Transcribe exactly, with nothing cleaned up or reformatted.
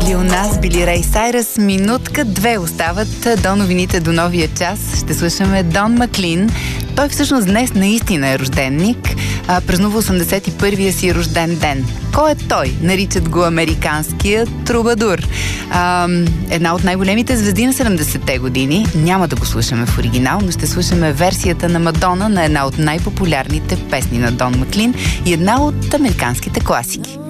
и у нас Били Рей Сайръс. Минутка, две остават до новините, до новия час. Ще слушаме Дон Маклин. Той всъщност днес наистина е рожденник. А, празнува осемдесет и първия си рожден ден. Кой е той? Наричат го американския трубадур. А, една от най-големите звезди на седемдесетте години. Няма да го слушаме в оригинал, но ще слушаме версията на Мадона на една от най-популярните песни на Дон Маклин и една от американските класики.